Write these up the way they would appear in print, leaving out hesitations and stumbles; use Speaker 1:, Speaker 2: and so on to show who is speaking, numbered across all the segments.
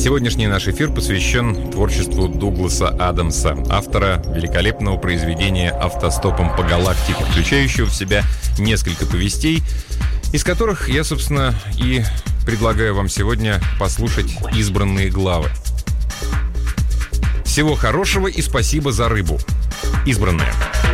Speaker 1: Сегодняшний наш эфир посвящен творчеству Дугласа Адамса, автора великолепного произведения «Автостопом по галактике», включающего в себя несколько повестей, из которых я, собственно, и предлагаю вам сегодня послушать избранные главы. Всего хорошего и спасибо за рыбу. Избранные.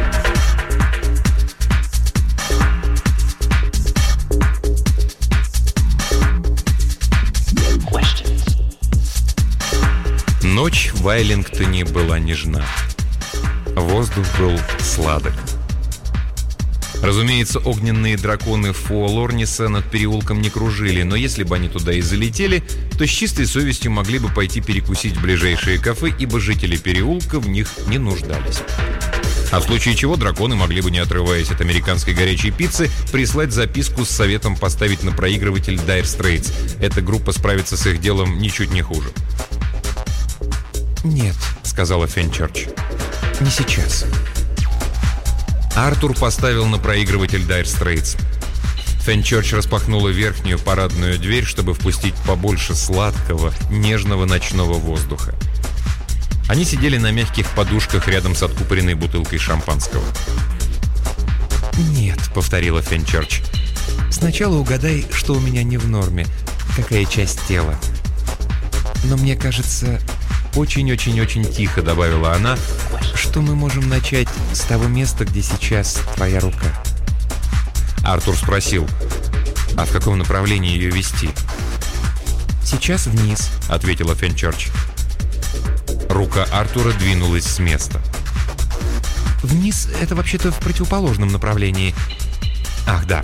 Speaker 1: Ночь в Айлингтоне была нежна. Воздух был сладок. Разумеется, огненные драконы Фуолорниса над переулком не кружили, но если бы они туда и залетели, то с чистой совестью могли бы пойти перекусить в ближайшие кафе, ибо жители переулка в них не нуждались. А в случае чего драконы могли бы, не отрываясь от американской горячей пиццы, прислать записку с советом поставить на проигрыватель Dire Straits. Эта группа справится с их делом ничуть не хуже. «Нет», — сказала Фенчерч, — «не сейчас». Артур поставил на проигрыватель Dire Straits. Фенчерч распахнула верхнюю парадную дверь, чтобы впустить побольше сладкого, нежного ночного воздуха. Они сидели на мягких подушках рядом с откупоренной бутылкой шампанского. «Нет», — повторила Фенчерч, — «сначала угадай, что у меня не в норме, какая часть тела. Но мне кажется, очень-очень-очень тихо», — добавила она, — «что мы можем начать с того места, где сейчас твоя рука». Артур спросил, «А в каком направлении ее вести?» «Сейчас вниз», — ответила Фенчерч. Рука Артура двинулась с места. «Вниз — это вообще-то в противоположном направлении. Ах, да».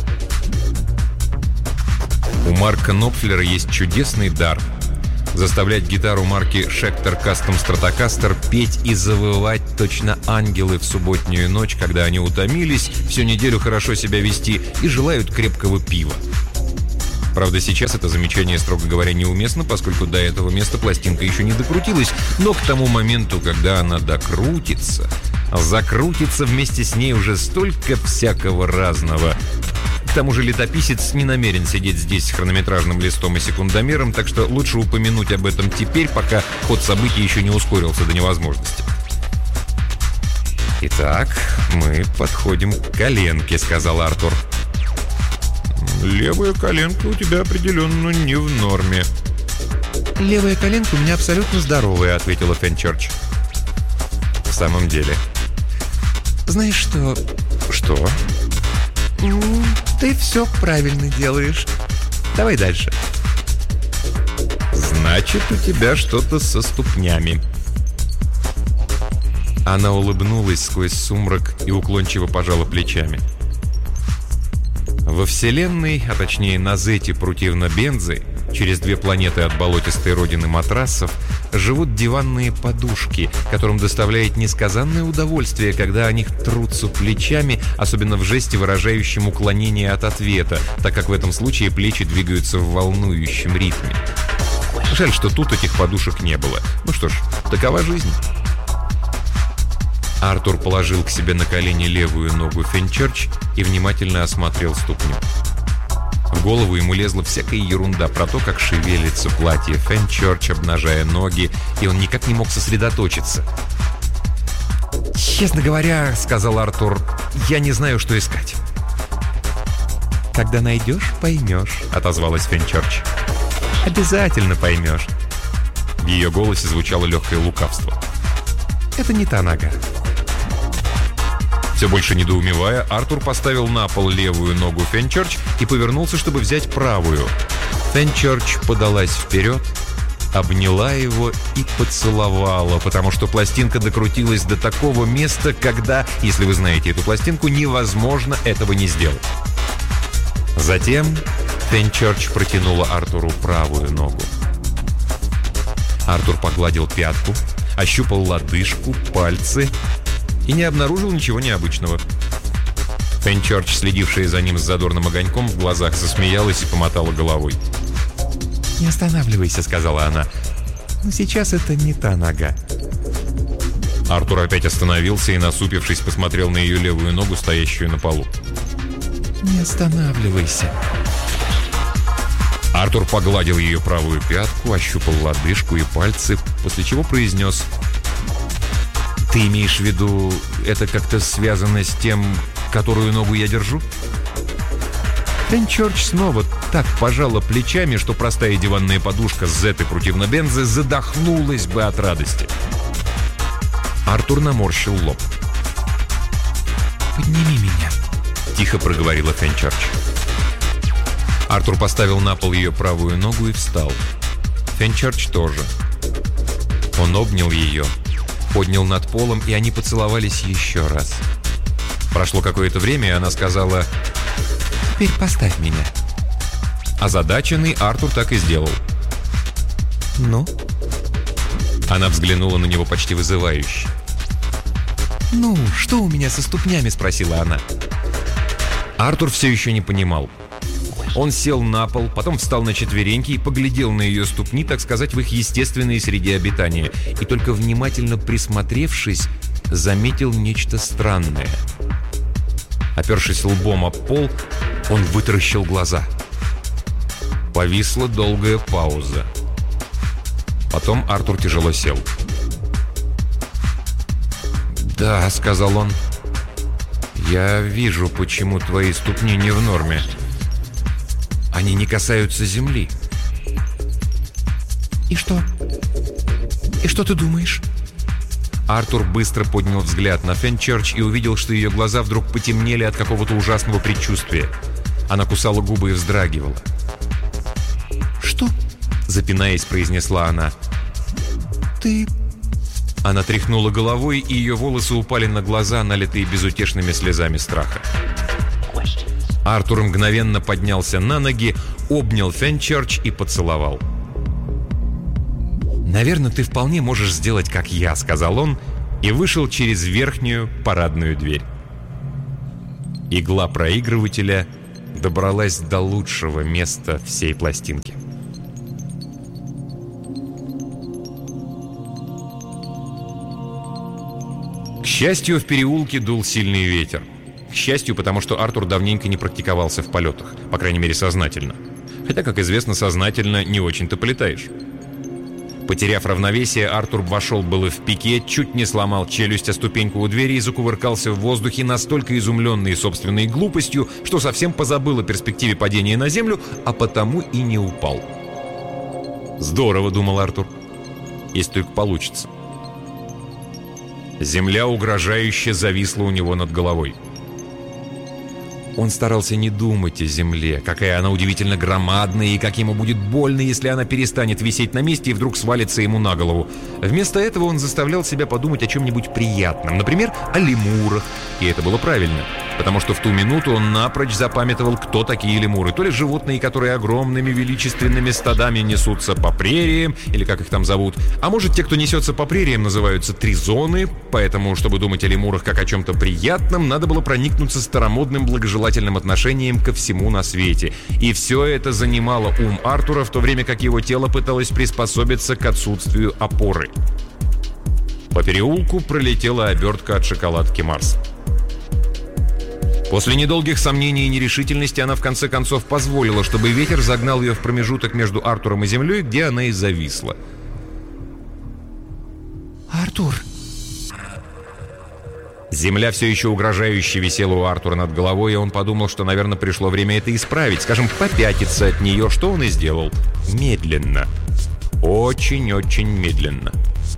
Speaker 1: У Марка Нопфлера есть чудесный дар — заставлять гитару марки Schecter Custom Stratocaster петь и завывать точно ангелы в субботнюю ночь, когда они утомились всю неделю хорошо себя вести и желают крепкого пива. Правда, сейчас это замечание, строго говоря, неуместно, поскольку до этого места пластинка еще не докрутилась, но к тому моменту, когда она докрутится, закрутится вместе с ней уже столько всякого разного. К тому же летописец не намерен сидеть здесь с хронометражным листом и секундомером, так что лучше упомянуть об этом теперь, пока ход событий еще не ускорился до невозможности. «Итак, мы подходим к коленке», — сказал Артур. «Левая коленка у тебя определенно не в норме». «Левая коленка у меня абсолютно здоровая», — ответила Фенчерч. «В самом деле». «Знаешь что?» «Что?» «Ты все правильно делаешь. Давай дальше». «Значит, у тебя что-то со ступнями». Она улыбнулась сквозь сумрак и уклончиво пожала плечами. Во Вселенной, а точнее на Зете Прутивно-Бензы, через 2 планеты от болотистой родины матрасов, живут диванные подушки, которым доставляет несказанное удовольствие, когда о них трутся плечами, особенно в жесте, выражающем уклонение от ответа, так как в этом случае плечи двигаются в волнующем ритме. Жаль, что тут этих подушек не было. Ну что ж, такова жизнь. Артур положил к себе на колени левую ногу Фенчерч и внимательно осмотрел ступню. В голову ему лезла всякая ерунда про то, как шевелится платье Фенчерч, обнажая ноги, и он никак не мог сосредоточиться. «Честно говоря, — сказал Артур, — я не знаю, что искать». «Когда найдешь, поймешь», — отозвалась Фенчерч. «Обязательно поймешь». В ее голосе звучало легкое лукавство. «Это не та нога». Все больше недоумевая, Артур поставил на пол левую ногу Фенчерч и повернулся, чтобы взять правую. Фенчерч подалась вперед, обняла его и поцеловала, потому что пластинка докрутилась до такого места, когда, если вы знаете эту пластинку, невозможно этого не сделать. Затем Фенчерч протянула Артуру правую ногу. Артур погладил пятку, ощупал лодыжку, пальцы и не обнаружил ничего необычного. Фенчерч, следившая за ним с задорным огоньком в глазах, засмеялась и помотала головой. «Не останавливайся», — сказала она. «Но сейчас это не та нога». Артур опять остановился и, насупившись, посмотрел на ее левую ногу, стоящую на полу. «Не останавливайся». Артур погладил ее правую пятку, ощупал лодыжку и пальцы, после чего произнес: «Ты имеешь в виду, это как-то связано с тем, которую ногу я держу?» Фенчерч снова так пожала плечами, что простая диванная подушка с Зеты противно Бензы задохнулась бы от радости. Артур наморщил лоб. «Подними меня», — тихо проговорила Фенчерч. Артур поставил на пол ее правую ногу и встал. Фенчерч тоже. Он обнял ее, поднял над полом, и они поцеловались еще раз. Прошло какое-то время, и она сказала: «Теперь поставь меня». Озадаченный Артур так и сделал. «Ну?» Она взглянула на него почти вызывающе. «Ну, что у меня со ступнями?» — спросила она. Артур все еще не понимал. Он сел на пол, потом встал на четвереньки и поглядел на ее ступни, так сказать, в их естественной среде обитания. И только внимательно присмотревшись, заметил нечто странное. Опершись лбом об пол, он вытаращил глаза. Повисла долгая пауза. Потом Артур тяжело сел. «Да», — сказал он, — «я вижу, почему твои ступни не в норме. Они не касаются земли». «И что? И что ты думаешь?» Артур быстро поднял взгляд на Фенчерч и увидел, что ее глаза вдруг потемнели от какого-то ужасного предчувствия. Она кусала губы и вздрагивала. «Что?» — запинаясь, произнесла она. «Ты...» Она тряхнула головой, и ее волосы упали на глаза, налитые безутешными слезами страха. Артур мгновенно поднялся на ноги, обнял Фенчерч и поцеловал. «Наверное, ты вполне можешь сделать, как я», — сказал он, и вышел через верхнюю парадную дверь. Игла проигрывателя добралась до лучшего места всей пластинки. К счастью, в переулке дул сильный ветер. К счастью, потому что Артур давненько не практиковался в полетах, по крайней мере, сознательно. Хотя, как известно, сознательно не очень-то полетаешь. Потеряв равновесие, Артур вошел было в пике, чуть не сломал челюсть о ступеньку у двери и закувыркался в воздухе, настолько изумленный собственной глупостью, что совсем позабыл о перспективе падения на землю, а потому и не упал. «Здорово», — думал Артур, — «если только получится». Земля угрожающе зависла у него над головой. Он старался не думать о земле, какая она удивительно громадная и как ему будет больно, если она перестанет висеть на месте и вдруг свалится ему на голову. Вместо этого он заставлял себя подумать о чем-нибудь приятном, например, о лемурах, и это было правильно, потому что в ту минуту он напрочь запамятовал, кто такие лемуры. То ли животные, которые огромными величественными стадами несутся по прериям, или как их там зовут, а может, те, кто несется по прериям, называются тризоны, поэтому, чтобы думать о лемурах как о чем-то приятном, надо было проникнуться старомодным благожелательным отношением ко всему на свете. И все это занимало ум Артура, в то время как его тело пыталось приспособиться к отсутствию опоры. По переулку пролетела обертка от шоколадки «Марс». После недолгих сомнений и нерешительности она в конце концов позволила, чтобы ветер загнал ее в промежуток между Артуром и землей, где она и зависла.
Speaker 2: «Артур!»
Speaker 1: Земля все еще угрожающе висела у Артура над головой, и он подумал, что, наверное, пришло время это исправить, скажем, попятиться от нее, что он и сделал. Медленно. Очень-очень медленно.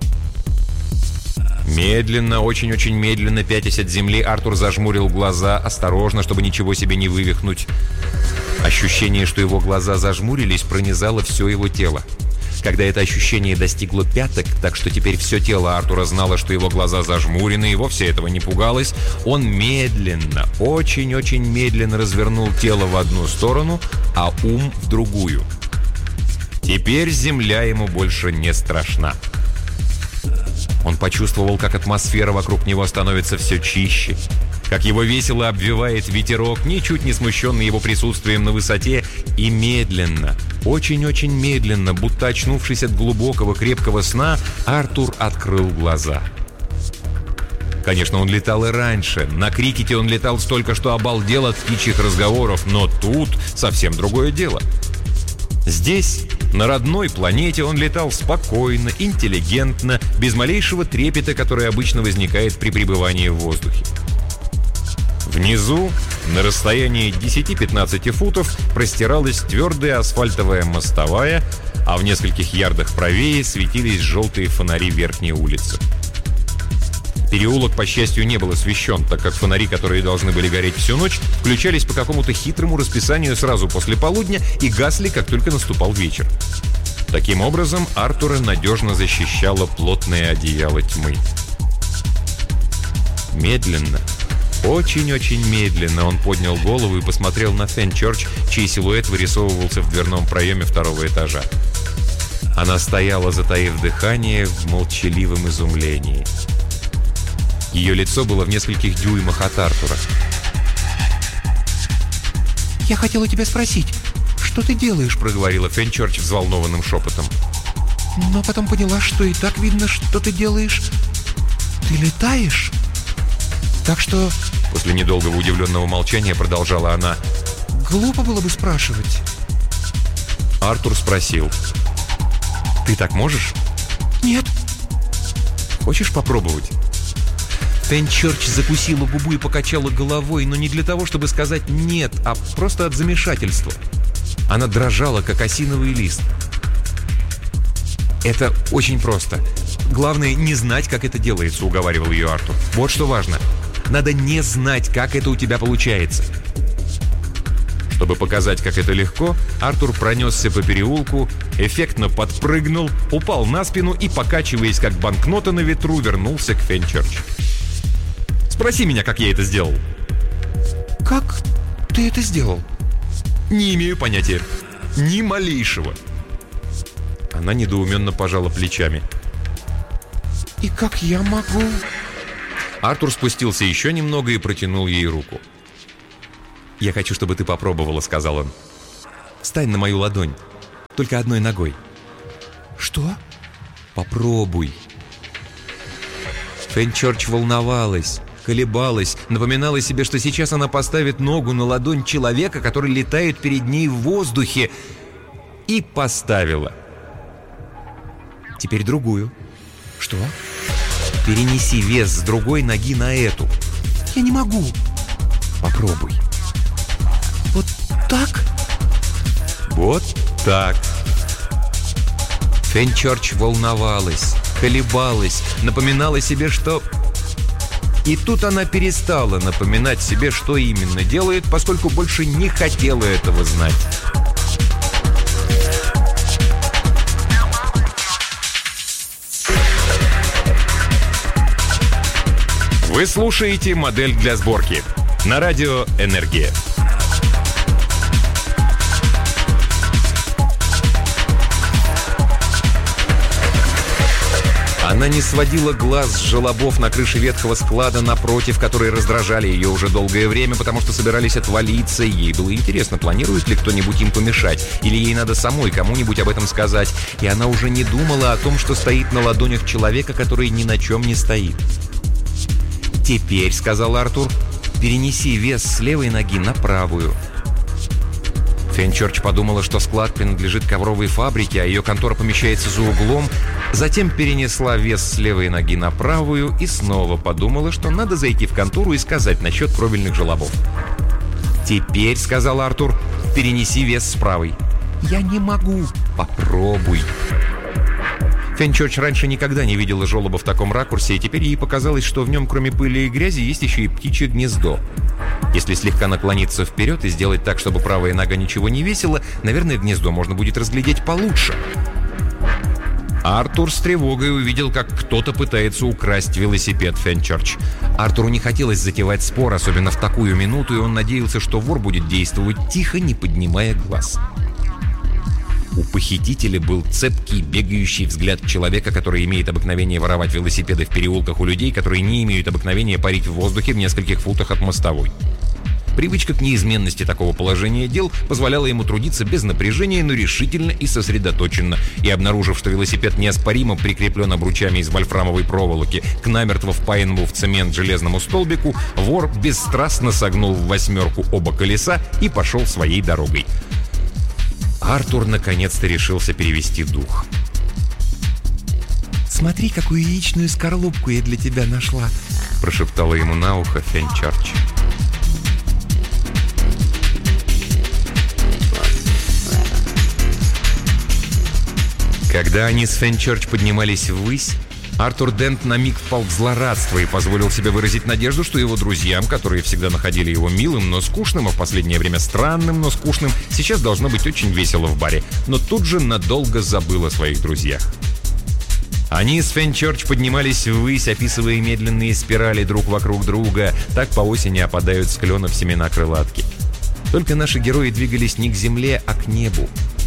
Speaker 1: Медленно, очень-очень медленно, пятясь от земли, Артур зажмурил глаза, осторожно, чтобы ничего себе не вывихнуть. Ощущение, что его глаза зажмурились, пронизало все его тело. Когда это ощущение достигло пяток, так что теперь все тело Артура знало, что его глаза зажмурены, и вовсе этого не пугалось, он медленно, очень-очень медленно развернул тело в одну сторону, а ум в другую. Теперь земля ему больше не страшна. Он почувствовал, как атмосфера вокруг него становится все чище, как его весело обвивает ветерок, ничуть не смущенный его присутствием на высоте, и медленно, очень-очень медленно, будто очнувшись от глубокого крепкого сна, Артур открыл глаза. Конечно, он летал и раньше. На крикете он летал столько, что обалдел от птичьих разговоров, но тут совсем другое дело. Здесь, на родной планете, он летал спокойно, интеллигентно, без малейшего трепета, который обычно возникает при пребывании в воздухе. Внизу, на расстоянии 10-15 футов, простиралась твердая асфальтовая мостовая, а в нескольких ярдах правее светились желтые фонари верхней улицы. Переулок, по счастью, не был освещен, так как фонари, которые должны были гореть всю ночь, включались по какому-то хитрому расписанию сразу после полудня и гасли, как только наступал вечер. Таким образом, Артура надежно защищало плотное одеяло тьмы. Медленно, очень-очень медленно он поднял голову и посмотрел на Фенчерч, чей силуэт вырисовывался в дверном проеме второго этажа. Она стояла, затаив дыхание, в молчаливом изумлении. Ее лицо было в нескольких дюймах от Артура.
Speaker 2: «Я хотела тебя спросить, что ты делаешь?» —
Speaker 1: проговорила Фенчерч взволнованным шепотом.
Speaker 2: «Но потом поняла, что и так видно, что ты делаешь. Ты летаешь. Так что...»
Speaker 1: После недолгого удивленного молчания продолжала она.
Speaker 2: «Глупо было бы спрашивать».
Speaker 1: Артур спросил: «Ты так можешь?»
Speaker 2: «Нет».
Speaker 1: «Хочешь попробовать?» Фенчерч закусила губу и покачала головой, но не для того, чтобы сказать «нет», а просто от замешательства. Она дрожала, как осиновый лист. «Это очень просто. Главное, не знать, как это делается», — уговаривал ее Артур. «Вот что важно. Надо не знать, как это у тебя получается». Чтобы показать, как это легко, Артур пронесся по переулку, эффектно подпрыгнул, упал на спину и, покачиваясь, как банкнота на ветру, вернулся к Фенчерч. «Спроси меня, как я это сделал».
Speaker 2: «Как ты это сделал?»
Speaker 1: «Не имею понятия. Ни малейшего». Она недоуменно пожала плечами.
Speaker 2: «И как я могу?»
Speaker 1: Артур спустился еще немного и протянул ей руку. «Я хочу, чтобы ты попробовала», — сказал он. «Встань на мою ладонь. Только одной ногой».
Speaker 2: «Что?»
Speaker 1: «Попробуй». Фенчерч волновалась, колебалась, напоминала себе, что сейчас она поставит ногу на ладонь человека, который летает перед ней в воздухе, и поставила. «Теперь другую».
Speaker 2: «Что?»
Speaker 1: «Перенеси вес с другой ноги на эту».
Speaker 2: «Я не могу».
Speaker 1: «Попробуй».
Speaker 2: «Вот так?»
Speaker 1: «Вот так». Фенчерч волновалась, колебалась, напоминала себе, что... И тут она перестала напоминать себе, что именно делает, поскольку больше не хотела этого знать. Вы слушаете «Модель для сборки» на радио «Энергия». Она не сводила глаз с желобов на крыше ветхого склада напротив, которые раздражали ее уже долгое время, потому что собирались отвалиться. Ей было интересно, планирует ли кто-нибудь им помешать, или ей надо самой кому-нибудь об этом сказать. И она уже не думала о том, что стоит на ладонях человека, который ни на чем не стоит. «Теперь», — сказал Артур, — «перенеси вес с левой ноги на правую». Фенчерч подумала, что склад принадлежит ковровой фабрике, а ее контора помещается за углом. Затем перенесла вес с левой ноги на правую и снова подумала, что надо зайти в контору и сказать насчет кровельных желобов. «Теперь», — сказал Артур, — «перенеси вес с правой». «Я не могу». «Попробуй». Фенчерч раньше никогда не видела желоба в таком ракурсе, и теперь ей показалось, что в нем кроме пыли и грязи есть еще и птичье гнездо. Если слегка наклониться вперед и сделать так, чтобы правая нога ничего не весила, наверное, гнездо можно будет разглядеть получше. Артур с тревогой увидел, как кто-то пытается украсть велосипед Фенчерч. Артуру не хотелось затевать спор, особенно в такую минуту, и он надеялся, что вор будет действовать тихо, не поднимая глаз. У похитителя был цепкий, бегающий взгляд человека, который имеет обыкновение воровать велосипеды в переулках у людей, которые не имеют обыкновения парить в воздухе в нескольких футах от мостовой. Привычка к неизменности такого положения дел позволяла ему трудиться без напряжения, но решительно и сосредоточенно. И обнаружив, что велосипед неоспоримо прикреплен обручами из вольфрамовой проволоки к намертво впаянному в цемент железному столбику, вор бесстрастно согнул в восьмерку оба колеса и пошел своей дорогой. Артур наконец-то решился перевести дух.
Speaker 2: «Смотри, какую яичную скорлупку я для тебя нашла», —
Speaker 1: прошептала ему на ухо Фенчерч. Когда они с Фенчерч поднимались ввысь, Артур Дент на миг впал в злорадство и позволил себе выразить надежду, что его друзьям, которые всегда находили его милым, но скучным, а в последнее время странным, но скучным, сейчас должно быть очень весело в баре, но тут же надолго забыл о своих друзьях. Они с Фенчерч поднимались ввысь, описывая медленные спирали друг вокруг друга. Так по осени опадают с кленов семена крылатки. Только наши герои двигались не к земле, а к небу.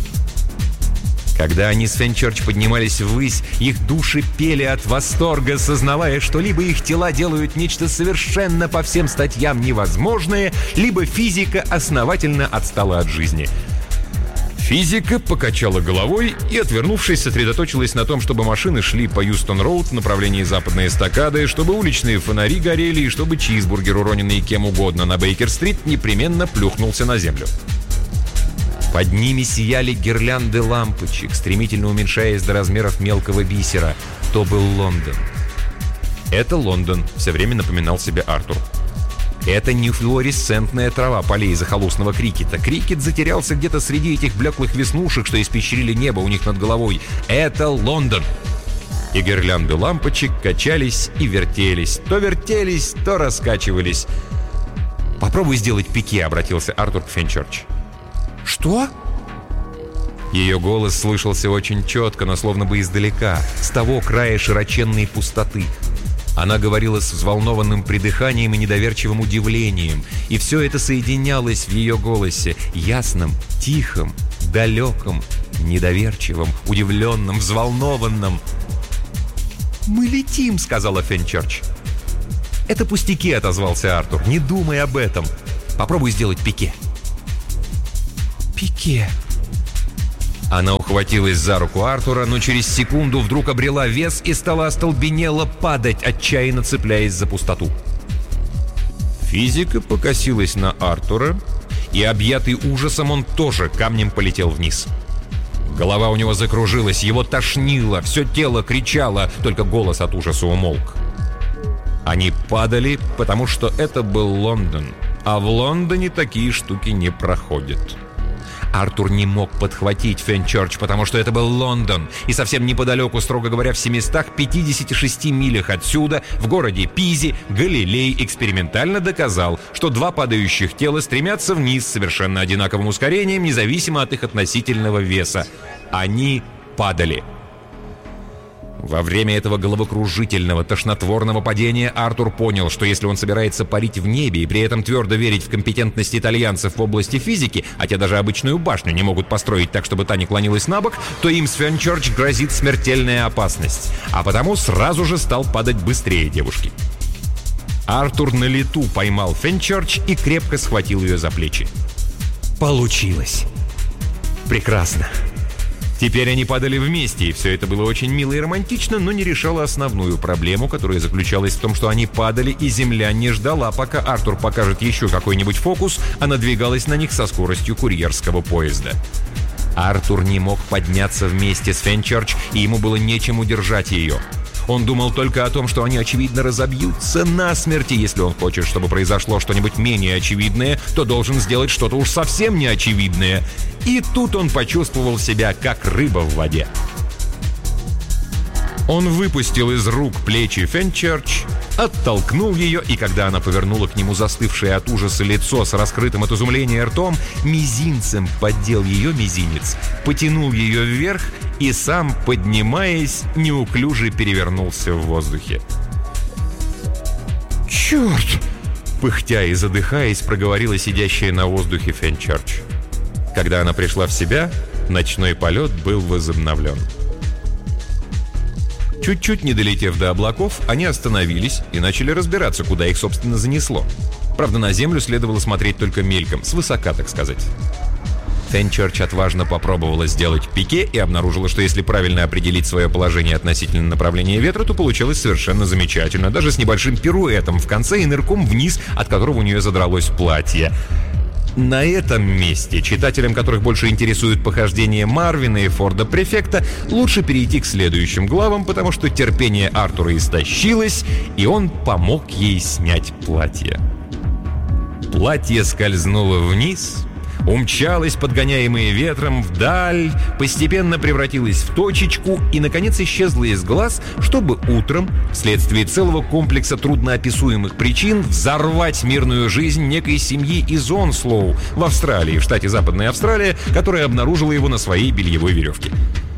Speaker 1: Когда они с Фенчерч поднимались ввысь, их души пели от восторга, сознавая, что либо их тела делают нечто совершенно по всем статьям невозможное, либо физика основательно отстала от жизни. Физика покачала головой и, отвернувшись, сосредоточилась на том, чтобы машины шли по Юстон-Роуд в направлении западной эстакады, чтобы уличные фонари горели и чтобы чизбургер, уроненный кем угодно на Бейкер-стрит, непременно плюхнулся на землю. Под ними сияли гирлянды лампочек, стремительно уменьшаясь до размеров мелкого бисера. То был Лондон. «Это Лондон», — все время напоминал себе Артур. Это не флуоресцентная трава полей захолустного крикета. Крикет затерялся где-то среди этих блеклых веснушек, что испещрили небо у них над головой. Это Лондон. И гирлянды лампочек качались и вертелись. То раскачивались. «Попробуй сделать пике», — обратился Артур к Фенчерч.
Speaker 2: «Что?»
Speaker 1: Ее голос слышался очень четко, но словно бы издалека, с того края широченной пустоты. Она говорила с взволнованным придыханием и недоверчивым удивлением, и все это соединялось в ее голосе, ясном, тихом, далеком, недоверчивом, удивленном, взволнованном. «Мы летим», — сказала Фенчерч. «Это пустяки», — отозвался Артур, — «не думай об этом. Попробуй сделать пике».
Speaker 2: «Пике».
Speaker 1: Она ухватилась за руку Артура, но через секунду вдруг обрела вес и стала остолбенело падать, отчаянно цепляясь за пустоту. Физика покосилась на Артура, и, объятый ужасом, он тоже камнем полетел вниз. Голова у него закружилась, его тошнило, все тело кричало, только голос от ужаса умолк. Они падали, потому что это был Лондон, а в Лондоне такие штуки не проходят. Артур не мог подхватить Фенчерч, потому что это был Лондон, и совсем неподалеку, строго говоря, в 756 милях отсюда, в городе Пизе, Галилей экспериментально доказал, что два падающих тела стремятся вниз с совершенно одинаковым ускорением, независимо от их относительного веса. Они падали. Во время этого головокружительного, тошнотворного падения Артур понял, что если он собирается парить в небе и при этом твердо верить в компетентность итальянцев в области физики, а те даже обычную башню не могут построить так, чтобы та не клонилась на бок, то им с Фенчерч грозит смертельная опасность, а потому сразу же стал падать быстрее девушки. Артур на лету поймал Фенчерч и крепко схватил ее за плечи. Получилось. Прекрасно. Теперь они падали вместе, и все это было очень мило и романтично, но не решало основную проблему, которая заключалась в том, что они падали, и Земля не ждала, пока Артур покажет еще какой-нибудь фокус, а надвигалась на них со скоростью курьерского поезда. Артур не мог подняться вместе с Фенчерч, и ему было нечем удержать ее. Он думал только о том, что они, очевидно, разобьются насмерти. Если он хочет, чтобы произошло что-нибудь менее очевидное, то должен сделать что-то уж совсем неочевидное. И тут он почувствовал себя, как рыба в воде. Он выпустил из рук плечи Фенчерч, оттолкнул ее, и когда она повернула к нему застывшее от ужаса лицо с раскрытым от изумления ртом, мизинцем поддел ее мизинец, потянул ее вверх и сам, поднимаясь, неуклюже перевернулся в воздухе. «Черт!» — пыхтя и задыхаясь, проговорила сидящая на воздухе Фенчерч. Когда она пришла в себя, ночной полет был возобновлен. Чуть-чуть не долетев до облаков, они остановились и начали разбираться, куда их, собственно, занесло. Правда, на землю следовало смотреть только мельком, свысока, так сказать. Фенчерч отважно попробовала сделать пике и обнаружила, что если правильно определить свое положение относительно направления ветра, то получалось совершенно замечательно, даже с небольшим пируэтом в конце и нырком вниз, от которого у нее задралось платье. На этом месте читателям, которых больше интересуют похождения Марвина и Форда-префекта, лучше перейти к следующим главам, потому что терпение Артура истощилось, и он помог ей снять платье. Платье скользнуло вниз, умчалось, подгоняемое ветром, вдаль, постепенно превратилось в точечку и, наконец, исчезло из глаз, чтобы утром, вследствие целого комплекса трудноописуемых причин, взорвать мирную жизнь некой семьи из Онслоу в Австралии, в штате Западная Австралия, которая обнаружила его на своей бельевой веревке.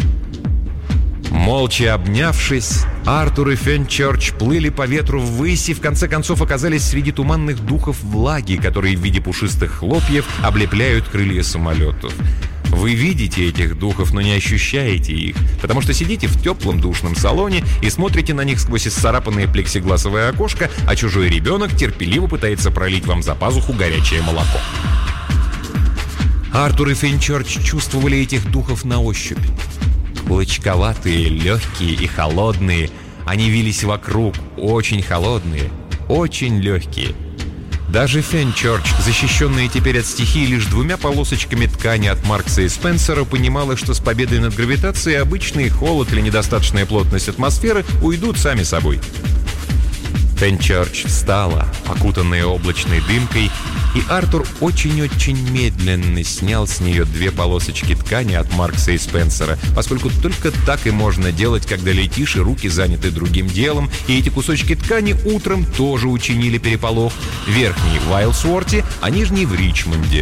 Speaker 1: Молча обнявшись, Артур и Фенчерч плыли по ветру ввысь и в конце концов оказались среди туманных духов влаги, которые в виде пушистых хлопьев облепляют крылья самолетов. Вы видите этих духов, но не ощущаете их, потому что сидите в теплом душном салоне и смотрите на них сквозь исцарапанное плексигласовое окошко, а чужой ребенок терпеливо пытается пролить вам за пазуху горячее молоко. Артур и Фенчерч чувствовали этих духов на ощупь. Клочковатые, легкие и холодные. Они вились вокруг, очень холодные, очень легкие. Даже Фенчерч, защищенная теперь от стихии лишь 2 полосочками ткани от Маркса и Спенсера, понимала, что с победой над гравитацией обычный холод или недостаточная плотность атмосферы уйдут сами собой. Фенчерч встала, окутанная облачной дымкой, и Артур очень-очень медленно снял с нее 2 полосочки ткани от Маркса и Спенсера, поскольку только так и можно делать, когда летишь и руки заняты другим делом, и эти кусочки ткани утром тоже учинили переполох. Верхний в Уайлдсворте, а нижний в Ричмонде.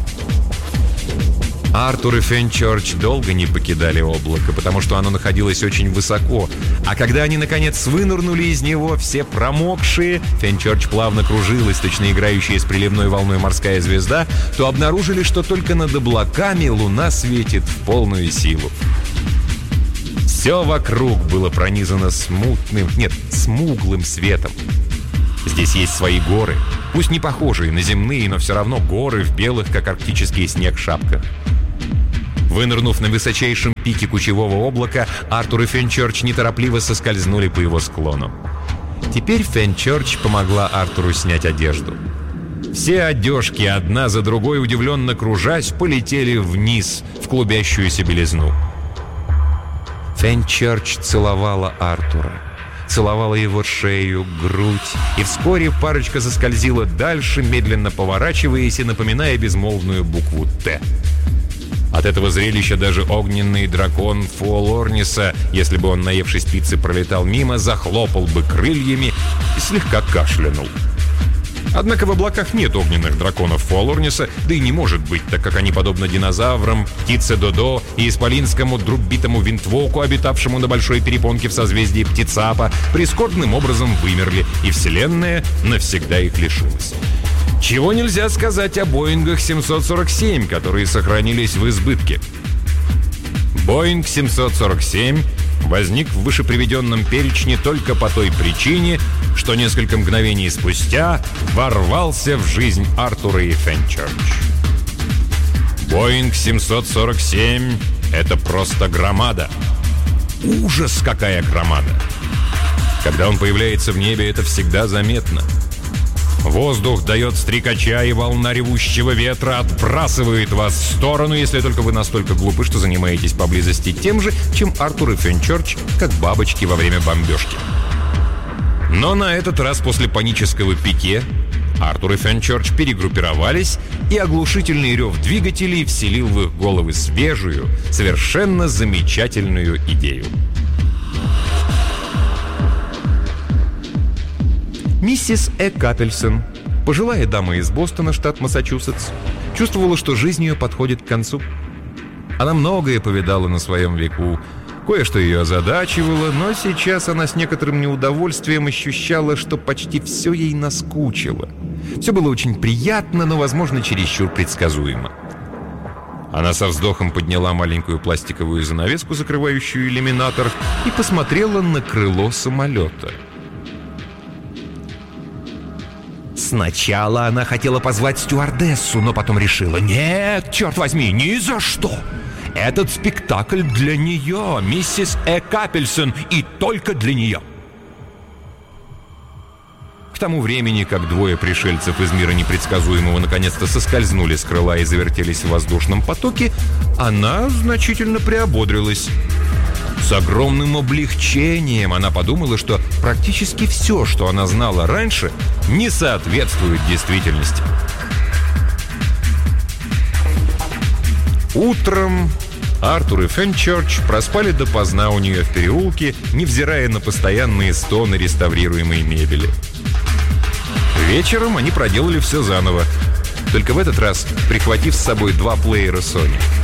Speaker 1: Артур и Фенчерч долго не покидали облако, потому что оно находилось очень высоко. А когда они, наконец, вынырнули из него, все промокшие, Фенчерч плавно кружилась, точно играющая с приливной волной морская звезда, то обнаружили, что только над облаками луна светит в полную силу. Все вокруг было пронизано смуглым светом. Здесь есть свои горы, пусть не похожие на земные, но все равно горы в белых, как арктический снег, шапках. Вынырнув на высочайшем пике кучевого облака, Артур и Фенчерч неторопливо соскользнули по его склону. Теперь Фенчерч помогла Артуру снять одежду. Все одежки, одна за другой, удивленно кружась, полетели вниз, в клубящуюся белизну. Фенчерч целовала Артура. Целовала его шею, грудь, и вскоре парочка заскользила дальше, медленно поворачиваясь и напоминая безмолвную букву «Т». От этого зрелища даже огненный дракон Фуолорниса, если бы он, наевшись пиццы, пролетал мимо, захлопал бы крыльями и слегка кашлянул. Однако в облаках нет огненных драконов Фуолорниса, да и не может быть, так как они, подобно динозаврам, птице Додо и исполинскому друббитому винтволку, обитавшему на большой перепонке в созвездии Птицапа, прискорбным образом вымерли, и Вселенная навсегда их лишилась. Чего нельзя сказать о Боингах 747, которые сохранились в избытке. Боинг 747 возник в вышеприведенном перечне только по той причине, что несколько мгновений спустя ворвался в жизнь Артура и Фенчерч. Боинг 747 — это просто громада. Ужас, какая громада! Когда он появляется в небе, это всегда заметно. Воздух дает стрекача, и волна ревущего ветра отбрасывает вас в сторону, если только вы настолько глупы, что занимаетесь поблизости тем же, чем Артур и Фенчерч, как бабочки во время бомбежки. Но на этот раз после панического пике Артур и Фенчерч перегруппировались, и оглушительный рев двигателей вселил в их головы свежую, совершенно замечательную идею. Миссис Э. Капельсон, пожилая дама из Бостона, штат Массачусетс, чувствовала, что жизнь ее подходит к концу. Она многое повидала на своем веку, кое-что ее озадачивало, но сейчас она с некоторым неудовольствием ощущала, что почти все ей наскучило. Все было очень приятно, но, возможно, чересчур предсказуемо. Она со вздохом подняла маленькую пластиковую занавеску, закрывающую иллюминатор, и посмотрела на крыло самолета. Сначала она хотела позвать стюардессу, но потом решила: нет, черт возьми, ни за что! Этот спектакль для нее, миссис Э. Капельсон, и только для нее. К тому времени, как двое пришельцев из мира непредсказуемого наконец-то соскользнули с крыла и завертелись в воздушном потоке, она значительно приободрилась. С огромным облегчением она подумала, что практически все, что она знала раньше, не соответствует действительности. Утром Артур и Фенчерч проспали допоздна у нее в переулке, невзирая на постоянные стоны реставрируемой мебели. Вечером они проделали все заново, только в этот раз прихватив с собой 2 плеера Sony.